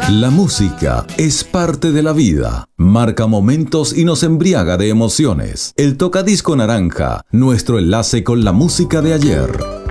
La música es parte de la vida, marca momentos y nos embriaga de emociones. El Tocadisco Naranja, nuestro enlace con la música de ayer.